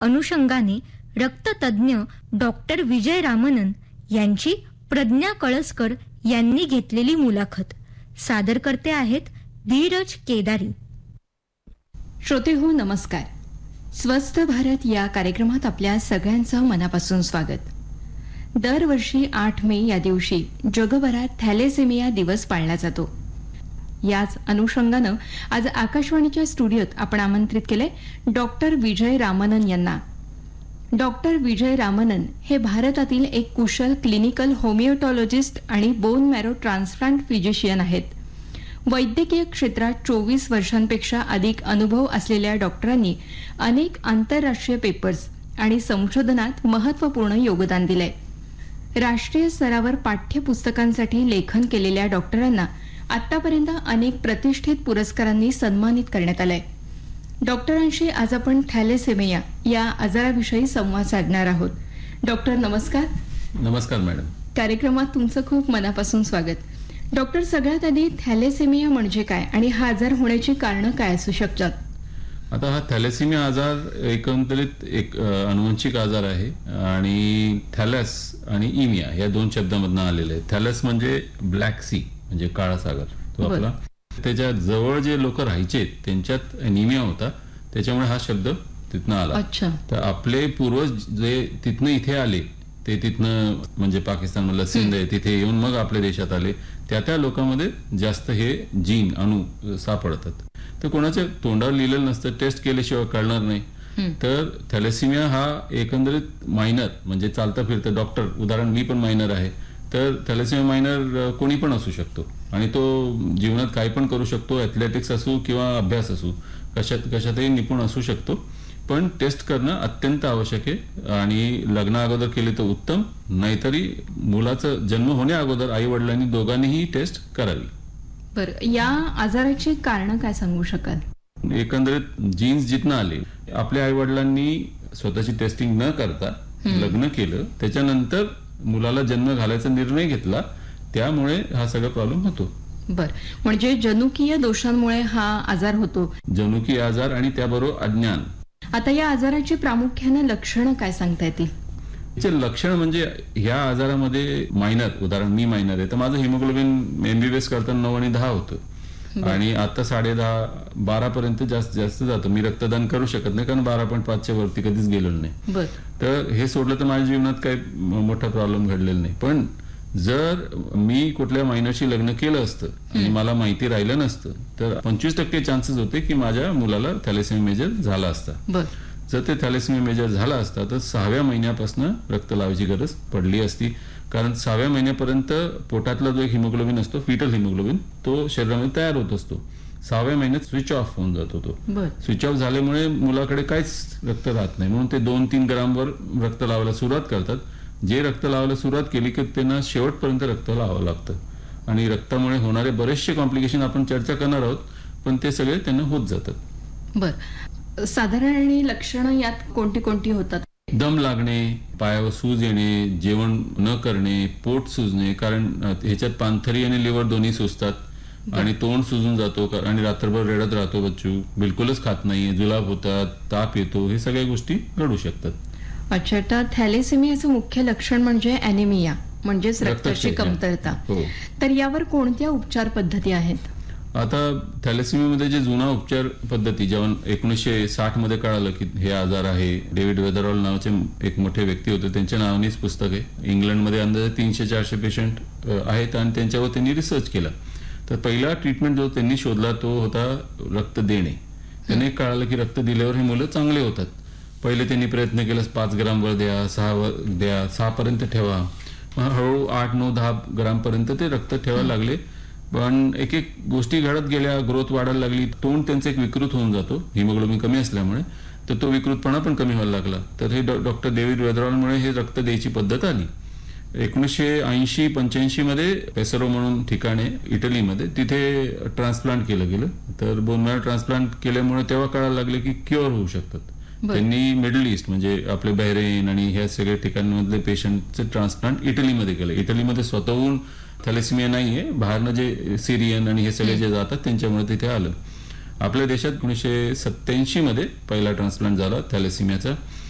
अनुषंगाने रक्ततज्ञ डॉक्टर विजय रामनन यांची प्रज्ञा कळसकर यांनी घेतलेली मुलाखत सादर करते आहेत धीरज केदारी. श्रोते हो, नमस्कार. स्वस्थ भारत या कार्यक्रमात आपल्या सगळ्यांचं मनापासून स्वागत. दरवर्षी 8 मे या दिवशी जगभरात थॅलेसेमिया दिवस पाळला जातो. याच अनुषंगानं आज आकाशवाणीच्या स्टुडिओत आपण आमंत्रित केले डॉक्टर विजय रामनन यांना. डॉक्टर विजय रामनन हे भारतातील एक कुशल क्लिनिकल होमिओटॉलॉजिस्ट आणि बोन मॅरो ट्रान्सप्लांट फिजिशियन आहेत. वैद्यकीय क्षेत्रात 24 वर्षांपेक्षा अधिक अनुभव असलेल्या डॉक्टरांनी अनेक आंतरराष्ट्रीय पेपर्स आणि संशोधनात महत्त्वपूर्ण योगदान दिलंय. राष्ट्रीय स्तरावर पाठ्यपुस्तकांसाठी लेखन केलेल्या डॉक्टरांना आतापर्यंत अनेक प्रतिष्ठित पुरस्कारांनी सन्मानित करण्यात आलंय. डॉक्टरांशी आज आपण थॅलेसेमिया या आजाराविषयी संवाद साधणार आहोत. डॉक्टर नमस्कार. नमस्कार मॅडम. कार्यक्रमात तुमचं खूप मनापासून स्वागत. डॉक्टर, सगळ्यात आधी थॅलेसेमिया म्हणजे काय आणि हा आजार होण्याची कारणं काय असू शकतात? आता हा थॅलेसेमिया आजार एकंदरीत एक अनुवंशिक आजार आहे आणि थॅलस आणि इमिया या दोन शब्दांमधून आलेले आहे. थॅलस म्हणजे ब्लॅक सी म्हणजे काळा सागर, तो आपला त्याच्या जवळ जे लोक राहायचे त्यांच्यात एनिमिया होता, त्याच्यामुळे हा शब्द तिथनं आला. तर आपले पूर्वज जे तिथनं इथे आले ते तिथनं म्हणजे पाकिस्तान मधलं सिंध आहे तिथे येऊन मग आपल्या देशात आले, त्या लोकांमध्ये जास्त हे जीन अणू सापडतात. तर कोणाच्या तोंडावर लिहिलेलं नसतं, टेस्ट केल्याशिवाय कळणार नाही. तर थॅलेसेमिया हा एकंदरीत मायनर म्हणजे चालता फिरतं डॉक्टर, उदाहरण मी पण मायनर आहे, तर थॅलेसेमिया मायनर कोणी पण असू शकतो आणि तो जीवनात काही पण करू शकतो. ॲथलेटिक्स असू किंवा अभ्यास असू, कशातही निपुण असू शकतो. पण टेस्ट करणं अत्यंत आवश्यक आहे आणि लग्ना अगोदर केले तर उत्तम, नाहीतरी मुलाचा जन्म होण्या अगोदर आई वडिलांनी दोघांनीही टेस्ट करावी. बरं, या आजाराची कारण काय सांगू शकाल? एकंदरीत जीन्स जिथनं आले, आपल्या आई वडिलांनी स्वतःची टेस्टिंग न करता लग्न केलं, त्याच्यानंतर मुलाला जन्म घालायचा निर्णय घेतला, त्यामुळे हा सगळा प्रॉब्लेम होतो. बर, म्हणजे जनुकीय दोषांमुळे हा आजार होतो. जनुकीय आजार आणि त्याबरोबर अज्ञान. आता या आजाराची प्रामुख्याने लक्षणं काय सांगता येतील? लक्षण म्हणजे ह्या आजारामध्ये मायनर, उदाहरण मी मायनर आहे तर माझं हिमोग्लोबिन एमबीबीएस करताना 9 आणि 10 होतं आणि आता 10.5-12 पर्यंत जास्त जातं. मी रक्तदान करू शकत नाही कारण 12.5च्या वरती कधीच गेलो नाही. तर हे सोडलं तर माझ्या जीवनात काही मोठा प्रॉब्लेम घडलेला नाही. पण जर मी कुठल्या मायनरशी लग्न केलं असतं आणि मला माहिती राहिलं नसतं तर 25% चान्सेस होते की माझ्या मुलाला थॅलेसेमिया मेजर झाला असता. जर ते थॅलेसेमिया मेजर झाला असता तर 6व्या महिन्यापासून रक्त लावायची गरज पडली असती, कारण 6व्या महिन्यापर्यंत पोटातला जो एक हिमोग्लोबिन असतो, फिटल हिमोग्लोबिन, तो शरीरामध्ये तयार होत असतो. 6व्या महिन्यात स्विच ऑफ होऊन जातो. तो स्विच ऑफ झाल्यामुळे मुलाकडे काहीच रक्त राहत नाही, म्हणून ते 2-3 ग्रामवर रक्त लावायला सुरुवात करतात. जे रक्त लावायला सुरुवात केली की त्यांना शेवटपर्यंत रक्त लावावं लागतं आणि रक्तामुळे होणारे बरेचसे कॉम्प्लिकेशन आपण चर्चा करणार आहोत, पण ते सगळे त्यांना होत जातात. बर, साधारण लक्षणं यात कोणती कोणती होतात? दम लागणे, पायावर सूज येणे, जेवण न करणे, पोट सुजणे, कारण ह्याच्यात पानथरी आणि लिव्हर दोन्ही सुजतात आणि तोंड सुजून जातो आणि रात्रभर रडत राहतो बच्चू, बिलकुलच खात नाही, जुलाब होतात, ताप येतो, हे सगळ्या गोष्टी घडू शकतात. अच्छा, तर थॅलेसेमियाचं मुख्य लक्षण म्हणजे ॲनिमिया म्हणजेच रक्ताची कमतरता. तर यावर कोणत्या उपचार पद्धती आहेत? आता थॅलेसेमियामध्ये जे जुना उपचार पद्धती, जेव्हा 1960 मध्ये कळालं की हे आजार आहे, डेव्हिड वेदरऑल नावाचे एक मोठे व्यक्ती होते, त्यांच्या नावानेच पुस्तक आहे. इंग्लंडमध्ये अंदाजे 300-400 पेशंट आहेत आणि त्यांच्यावर त्यांनी रिसर्च केला. तर पहिला ट्रीटमेंट जो त्यांनी शोधला तो होता रक्त देणे. त्यांनी कळालं की रक्त दिल्यावर हे मुलं चांगले होतात. पहिले त्यांनी प्रयत्न केला 5 ग्रामवर द्या, 6 वर द्या, 6 पर्यंत ठेवा, हळूहळू 8, 9, 10 ग्रामपर्यंत ते रक्त ठेवायला लागले. पण एक एक गोष्टी घडत गेल्या, ग्रोथ वाढायला लागली, तोंड त्यांचं एक विकृत होऊन जातो हिमोग्लोबिन कमी असल्यामुळे, तर तो विकृतपणा पण कमी व्हायला लागला. तर हे डॉक्टर डेव्हिड वेदरऑलमुळे हे रक्त द्यायची पद्धत आली. 1980-85 मध्ये पेसरो म्हणून ठिकाणे इटलीमध्ये, तिथे ट्रान्सप्लांट केलं गेलं. तर बोन मॅरो ट्रान्सप्लांट केल्यामुळे तेव्हा कळायला लागले की क्युअर होऊ शकतात. त्यांनी मिडल ईस्ट म्हणजे आपले बहरेन आणि ह्या सगळ्या ठिकाणांमधले पेशंटचे ट्रान्सप्लांट इटलीमध्ये केलं. इटलीमध्ये स्वतःहून थॅलेसेमिया नाहीये, बाहेरनं जे सिरियन आणि हे सगळे जे जातात त्यांच्यामुळे तिथे आलं. आपल्या देशात 1987 मध्ये पहिला ट्रान्सप्लांट झाला थॅलेसेमियाचा.